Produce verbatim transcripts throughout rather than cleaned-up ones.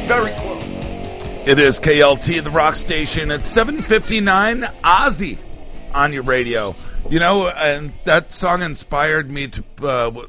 Very close. It is K L T, the rock station, at seven fifty-nine, Ozzy on your radio. You know, and that song inspired me to, uh,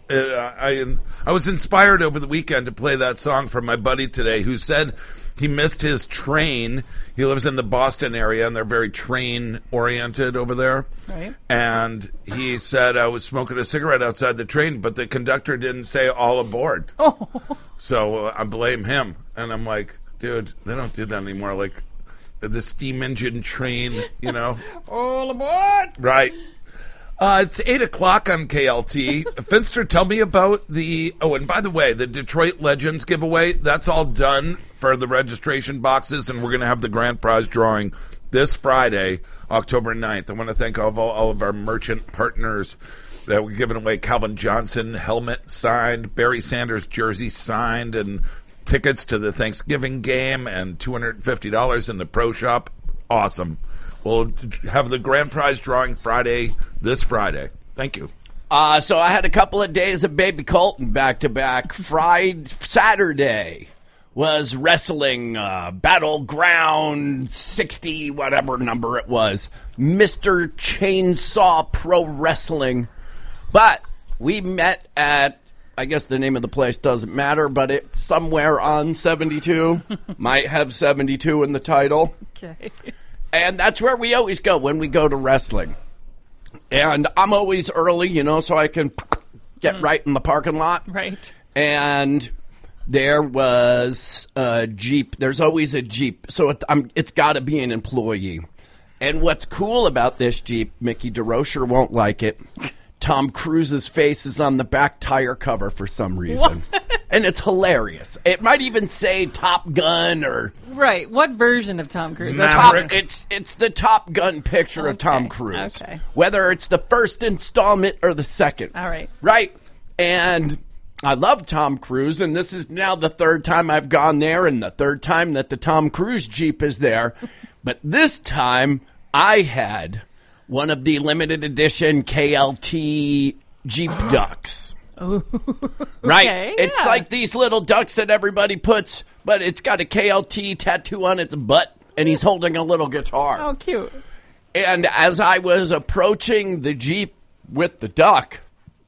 I, I was inspired over the weekend to play that song from my buddy today, who said he missed his train. He lives in the Boston area, and they're very train-oriented over there. Right. And he said, I was smoking a cigarette outside the train, but the conductor didn't say all aboard. Oh. So uh, I blame him. And I'm like, dude, they don't do that anymore. Like, the steam engine train, you know? All aboard! Right. Uh, it's eight o'clock on K L T. Finster, tell me about the... Oh, and by the way, the Detroit Legends giveaway, that's all done for the registration boxes, and we're going to have the grand prize drawing this Friday, October ninth. I want to thank all of, all of our merchant partners that we're giving away. Calvin Johnson helmet signed, Barry Sanders jersey signed, and tickets to the Thanksgiving game, and two hundred fifty dollars in the pro shop. Awesome. We'll have the grand prize drawing Friday, this Friday. Thank you. Uh, so I had a couple of days of Baby Colton back-to-back. Friday, Saturday was wrestling, uh, Battleground sixty, whatever number it was. Mister Chainsaw Pro Wrestling. But we met at, I guess the name of the place doesn't matter, but it's somewhere on seventy-two. Might have seventy-two in the title. Okay. And that's where we always go when we go to wrestling. And I'm always early, you know, so I can get mm. right in the parking lot. Right. And there was a Jeep. There's always a Jeep. So it, I'm, it's got to be an employee. And what's cool about this Jeep, Mickey DeRocher won't like it. Tom Cruise's face is on the back tire cover for some reason. What? And it's hilarious. It might even say Top Gun or... Right. What version of Tom Cruise? That's Top, funny. it's it's the Top Gun picture Okay. of Tom Cruise. Okay. Whether it's the first installment or the second. All right. Right. And I love Tom Cruise, and this is now the third time I've gone there and the third time that the Tom Cruise Jeep is there. But this time I had one of the limited edition K L T Jeep ducks. Ooh. Right? Okay, It's yeah. like these little ducks that everybody puts, but it's got a K L T tattoo on its butt, and he's holding a little guitar. Oh, cute. And as I was approaching the Jeep with the duck,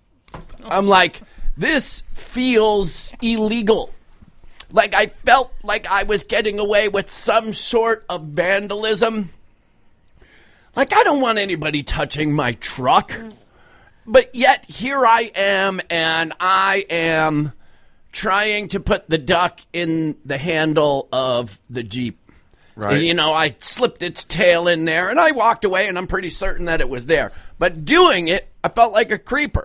I'm like, this feels illegal. Like I felt like I was getting away with some sort of vandalism. Like, I don't want anybody touching my truck. But yet, here I am, and I am trying to put the duck in the handle of the Jeep. Right. And, you know, I slipped its tail in there, and I walked away, and I'm pretty certain that it was there. But doing it, I felt like a creeper.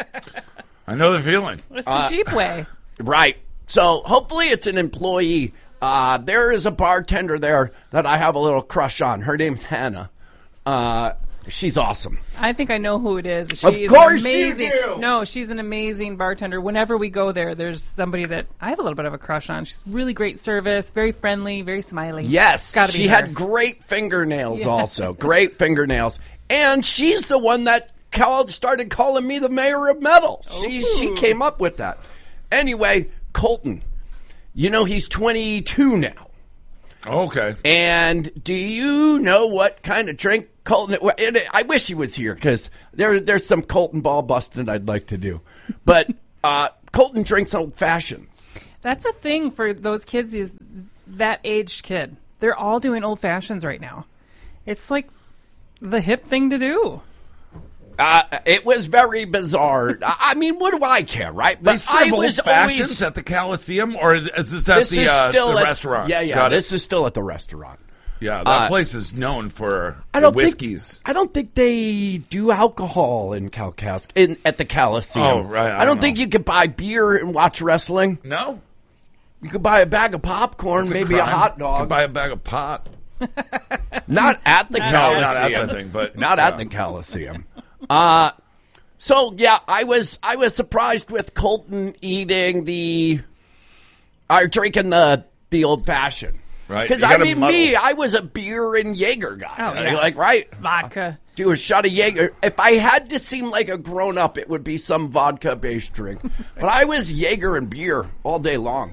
I know the feeling. It's the Uh, Jeep way. Right. So, hopefully it's an employee. Uh, there is a bartender there that I have a little crush on. Her name's Hannah. Uh, she's awesome. I think I know who it is. She Of is course you amazing. do. No, she's an amazing bartender. Whenever we go there, there's somebody that I have a little bit of a crush on. She's really great service, very friendly, very smiley. Yes. Gotta be She her. had great fingernails Yeah. also. Great fingernails. And she's the one that called, started calling me the mayor of metal. She, she Ooh. came up with that. Anyway, Colton, you know he's twenty-two now. Okay. And do you know what kind of drink Colton... and I wish he was here because there, there's some Colton ball busting I'd like to do. But uh, Colton drinks old fashions. That's a thing for those kids, is that aged kid. They're all doing old fashions right now. It's like the hip thing to do. Uh, it was very bizarre. I I mean, what do I care, right? They But serve I old was fashions always... at the Coliseum, or is this at This the, is uh, still the at, restaurant? Yeah, yeah. Got it. This is still at the restaurant. Yeah, that uh, place is known for I the don't whiskeys. think I don't think they do alcohol in Calcas in at the Coliseum. Oh, right, I I, don't don't think know. you could buy beer and watch wrestling. No? You could buy a bag of popcorn, It's maybe a crime. hot You dog. can buy a bag of pot. Not at the Not Coliseum. not at the thing, but Not yeah. at the Coliseum. Uh so yeah, I was I was surprised with Colton eating the or drinking the the old fashioned. Right. Because You I gotta mean, muddle. me, I was a beer and Jaeger guy. Oh, You yeah. Like, right? Vodka. Do a shot of Jaeger. If I had to seem like a grown up, it would be some vodka based drink. But I was Jaeger and beer all day long.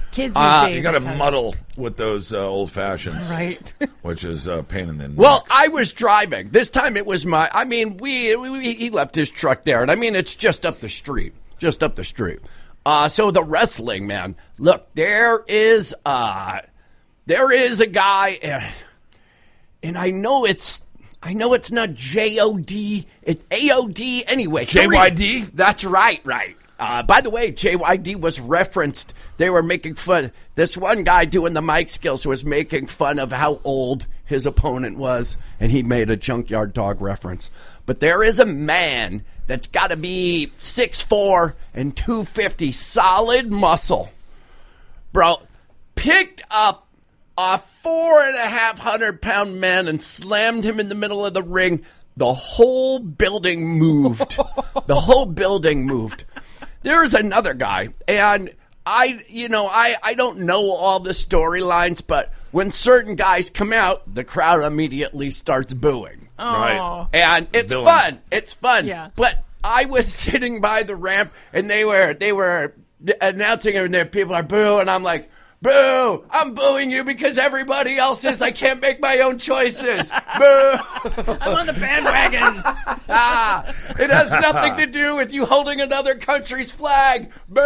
Kids these Uh, days. You got to I tell you. muddle with those uh, old fashions, Right. which is a pain in the neck. Well, I was driving. This time it was my. I mean, we, we he left his truck there, and I mean it's just up the street, just up the street. Uh, so the wrestling, man. Look, there is uh there is a guy, and, and I know it's I know it's not J O D, it's A O D anyway. J Y D? That's right, right. Uh, by the way, J Y D was referenced. They were making fun. This one guy doing the mic skills was making fun of how old his opponent was, and he made a Junkyard Dog reference. But there is a man that's got to be six foot four and two fifty, solid muscle. Bro, picked up a four and a half hundred pound man and slammed him in the middle of the ring. The whole building moved. The whole building moved. There's another guy, and I, you know, I, I don't know all the storylines, but when certain guys come out, the crowd immediately starts booing. Oh. Right. And it's Villain. fun. It's fun. Yeah. But I was sitting by the ramp, and they were they were announcing it, and there people are boo, and I'm like, boo! I'm booing you because everybody else is. I can't make my own choices. Boo! I'm on the bandwagon. Ah, it has nothing to do with you holding another country's flag. Boo!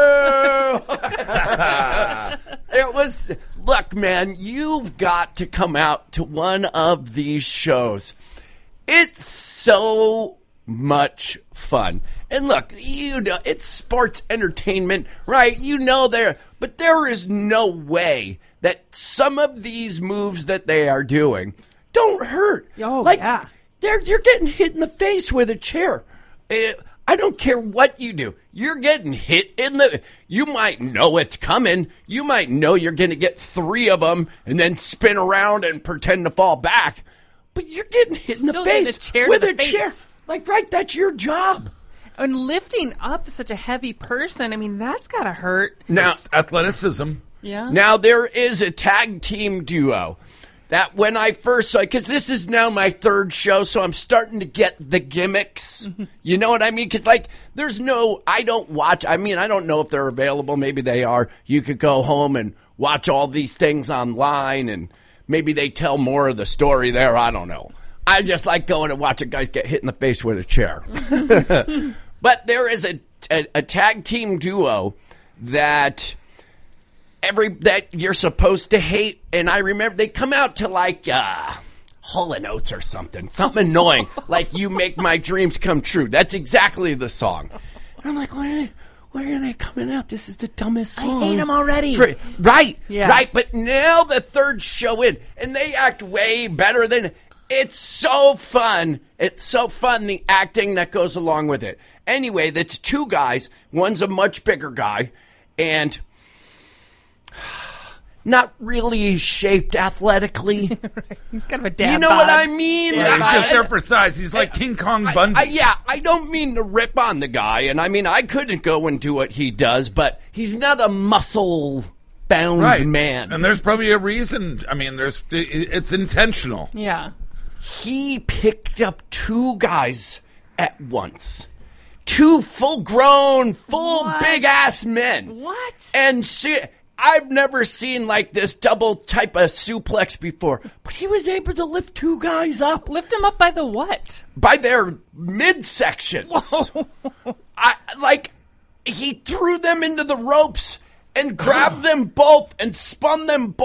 It was, look, man, you've got to come out to one of these shows. It's so much fun. And look, you know, it's sports entertainment, right? You know there, but there is no way that some of these moves that they are doing don't hurt. Oh, like, yeah. They're, you're getting hit in the face with a chair. Uh, I don't care what you do. You're getting hit in the... You might know it's coming. You might know you're going to get three of them and then spin around and pretend to fall back. But you're getting hit in the Still getting face a chair to with the a chair. face. Like, right, that's your job. And lifting up such a heavy person, I mean, that's got to hurt. Now, It's athleticism. Yeah. Now, there is a tag team duo that when I first saw, because this is now my third show, so I'm starting to get the gimmicks. You know what I mean? Because, like, there's no, I don't watch, I mean, I don't know if they're available. Maybe they are. You could go home and watch all these things online, and maybe they tell more of the story there. I don't know. I just like going and watching guys get hit in the face with a chair. But there is a, a, a tag team duo that every that you're supposed to hate, and I remember they come out to like uh, Hall and Oates or something, something annoying, like "You Make My Dreams Come True." That's exactly the song. And I'm like, why? Why are they coming out? This is the dumbest song. I hate 'em already. For- right, Yeah. right. But now the third show in, and they act way better than. It's so fun. It's so fun, the acting that goes along with it. Anyway, that's two guys. One's a much bigger guy, and not really shaped athletically. He's kind of a dad You know bod. what I mean? Yeah, he's I- just there for size. He's like King Kong Bundy. I, yeah, I don't mean to rip on the guy, and I mean I couldn't go and do what he does, but he's not a muscle-bound right. man. And there's probably a reason. I mean, there's it's intentional. Yeah. He picked up two guys at once. Two full-grown, full What? big-ass men. What? And see, I've never seen like this double type of suplex before, but he was able to lift two guys up Lift him up by the what? by their midsections. I like he threw them into the ropes and grabbed them both and spun them both.